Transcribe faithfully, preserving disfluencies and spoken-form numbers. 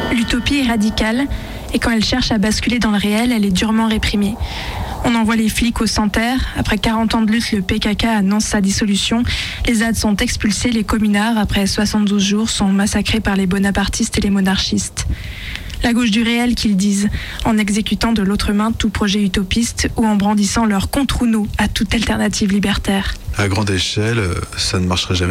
L'utopie est radicale et quand elle cherche à basculer dans le réel, elle est durement réprimée. On envoie les flics au Santerre. Après quarante ans de lutte, le P K K annonce sa dissolution. Les Z A D sont expulsés, les communards, après soixante-douze jours, sont massacrés par les bonapartistes et les monarchistes. La gauche du réel qu'ils disent, en exécutant de l'autre main tout projet utopiste ou en brandissant leur contre ou nous à toute alternative libertaire. À grande échelle, ça ne marcherait jamais ?